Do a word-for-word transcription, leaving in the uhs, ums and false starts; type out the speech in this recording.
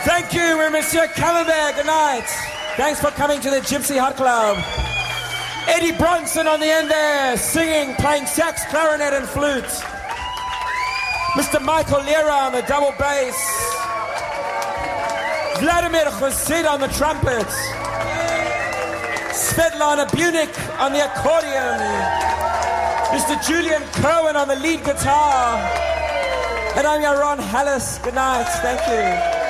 Thank you, we're Monsieur Camembert. Good night. Thanks for coming to the Gypsy Hot Club. Eddie Bronson on the end there, singing, playing sax, clarinet, and flute. Mister Michael Lira on the double bass. Vladimir Chosid on the trumpet. Svetlana Bunik on the accordion. Mister Julian Cohen on the lead guitar. And I'm your Ron Hallis. Good night. Thank you.